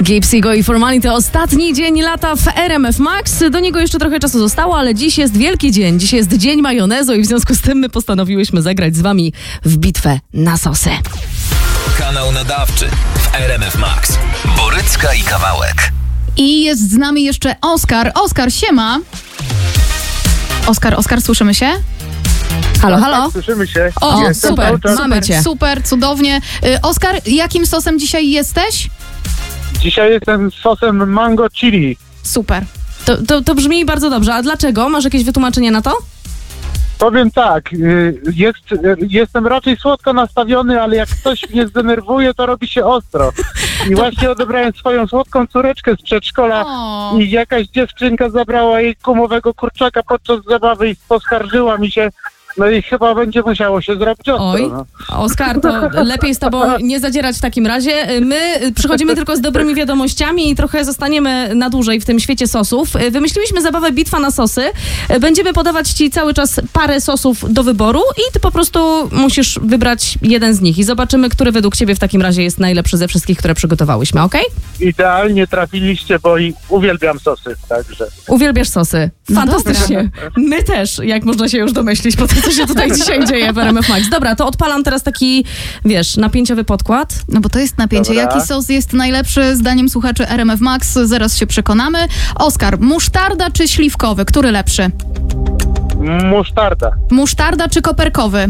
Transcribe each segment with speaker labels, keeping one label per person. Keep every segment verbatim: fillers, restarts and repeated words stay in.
Speaker 1: Gipsy i Formality, ostatni dzień lata w R M F Max. Do niego jeszcze trochę czasu zostało, ale dziś jest wielki dzień. Dziś jest dzień majonezu i w związku z tym my postanowiłyśmy zagrać z wami w bitwę na sosy.
Speaker 2: Kanał nadawczy w R M F Max. Borycka i Kawałek.
Speaker 3: I jest z nami jeszcze Oskar. Oskar, siema. Oskar, Oskar, słyszymy się?
Speaker 1: Halo,
Speaker 4: Tak,
Speaker 1: halo.
Speaker 4: tak, słyszymy się.
Speaker 3: O,
Speaker 4: Jestem
Speaker 3: super,
Speaker 4: cały czas.
Speaker 1: mamy
Speaker 3: super,
Speaker 1: cię.
Speaker 3: super, cudownie. Y, Oskar, jakim sosem dzisiaj jesteś?
Speaker 4: Dzisiaj jestem sosem mango chili.
Speaker 3: Super.
Speaker 1: To, to, to brzmi bardzo dobrze. A dlaczego? Masz jakieś wytłumaczenie na to?
Speaker 4: Powiem tak, y, jest, y, jestem raczej słodko nastawiony, ale jak ktoś mnie zdenerwuje, to robi się ostro. I właśnie odebrałem swoją słodką córeczkę z przedszkola
Speaker 3: O.
Speaker 4: i jakaś dziewczynka zabrała jej gumowego kurczaka podczas zabawy i poskarżyła mi się. No i chyba będzie musiało się zrobić ostro.
Speaker 1: Oj,
Speaker 4: No.
Speaker 1: Oskar, to lepiej z tobą nie zadzierać w takim razie. My przychodzimy tylko z dobrymi wiadomościami i trochę zostaniemy na dłużej w tym świecie sosów. Wymyśliłyśmy zabawę Bitwa na sosy. Będziemy podawać ci cały czas parę sosów do wyboru i ty po prostu musisz wybrać jeden z nich i zobaczymy, który według ciebie w takim razie jest najlepszy ze wszystkich, które przygotowałyśmy, okej?
Speaker 4: Idealnie trafiliście, bo i uwielbiam sosy, także.
Speaker 1: Uwielbiasz sosy.
Speaker 3: No
Speaker 1: Fantastycznie. My też, jak można się już domyślić po tym, co się tutaj dzisiaj dzieje w R M F Max. Dobra, to odpalam teraz taki, wiesz, napięciowy podkład.
Speaker 3: No bo to jest napięcie.
Speaker 4: Dobra.
Speaker 3: Jaki sos jest najlepszy zdaniem słuchaczy R M F Max? Zaraz się przekonamy. Oskar, musztarda czy śliwkowy? Który lepszy?
Speaker 4: Musztarda.
Speaker 3: Musztarda czy koperkowy?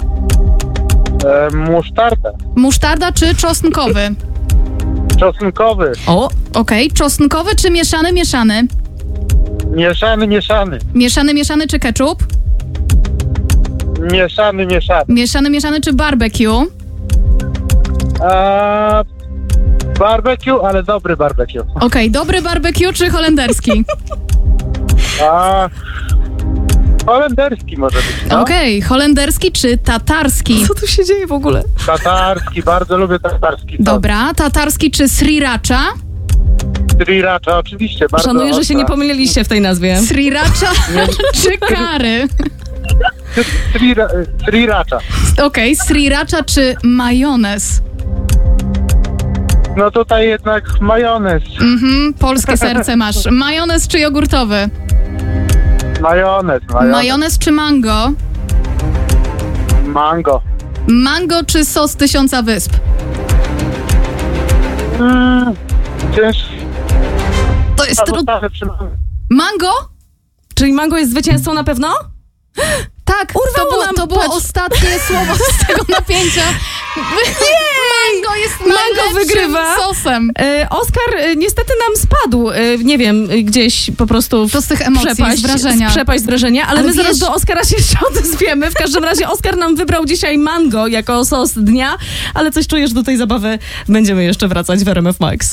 Speaker 4: E, musztarda.
Speaker 3: Musztarda czy czosnkowy?
Speaker 4: Czosnkowy.
Speaker 1: O,
Speaker 3: Okej, czosnkowy czy mieszany, mieszany?
Speaker 4: Mieszany, mieszany.
Speaker 3: Mieszany, mieszany czy ketchup?
Speaker 4: Mieszany, mieszany.
Speaker 3: Mieszany, mieszany czy barbecue?
Speaker 4: A, barbecue, ale dobry barbecue.
Speaker 3: Okej, dobry barbecue czy holenderski?
Speaker 4: A, holenderski może być, no.
Speaker 3: Okej, holenderski czy tatarski?
Speaker 1: co tu się dzieje w ogóle?
Speaker 4: Tatarski, bardzo lubię tatarski. sos.
Speaker 3: Dobra, tatarski czy sriracha?
Speaker 4: Sriracha, oczywiście, bardzo
Speaker 1: Szanuję, że się nie
Speaker 4: ostra.
Speaker 1: pomyliliście w tej nazwie.
Speaker 3: Sriracha czy curry?
Speaker 4: Srira, sriracha.
Speaker 3: Okej, sriracha czy majonez?
Speaker 4: No tutaj jednak majonez.
Speaker 3: Mhm, polskie serce masz. Majonez czy jogurtowy?
Speaker 4: Majonez, majonez.
Speaker 3: Majonez czy mango?
Speaker 4: Mango.
Speaker 3: Mango czy sos tysiąca wysp?
Speaker 4: Mm, ciężko.
Speaker 3: To jest trudne.
Speaker 4: Zostanę przy mango.
Speaker 3: Mango?
Speaker 1: Czyli mango jest zwycięzcą na pewno?
Speaker 3: Tak, to
Speaker 1: Urwało
Speaker 3: było,
Speaker 1: nam,
Speaker 3: to było
Speaker 1: patrz.
Speaker 3: ostatnie słowo z tego napięcia. Mango jest
Speaker 1: Mango
Speaker 3: najlepszym
Speaker 1: wygrywa.
Speaker 3: sosem.
Speaker 1: E, Oskar e, niestety nam spadł, e, nie wiem, e, gdzieś po prostu w
Speaker 3: To z tych emocji,
Speaker 1: przepaść,
Speaker 3: z wrażenia.
Speaker 1: w przepaść z wrażenia, ale,
Speaker 3: Ale
Speaker 1: my zaraz
Speaker 3: wiesz-
Speaker 1: do Oskara się jeszcze odezwiemy. W każdym razie Oskar nam wybrał dzisiaj mango jako sos dnia, ale coś czujesz do tej zabawy. Będziemy jeszcze wracać w R M F Max.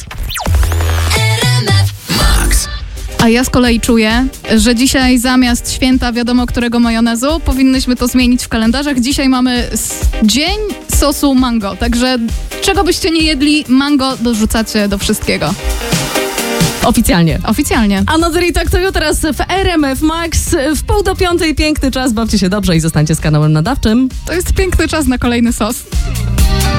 Speaker 2: Max.
Speaker 3: A ja z kolei czuję, że dzisiaj zamiast święta wiadomo którego majonezu, powinnyśmy to zmienić w kalendarzach. Dzisiaj mamy s- dzień sosu mango, także czego byście nie jedli, mango dorzucacie do wszystkiego.
Speaker 1: Oficjalnie.
Speaker 3: Oficjalnie.
Speaker 1: Another i tak to jutro w R M F Max. W pół do piątej piękny czas. Bawcie się dobrze i zostańcie z kanałem nadawczym.
Speaker 3: To jest piękny czas na kolejny sos.